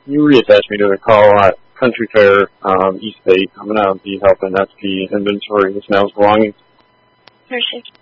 you reattach me to the call at Country Fair, East State. I'm going to be helping SP inventory his mail's belongings. Hershey.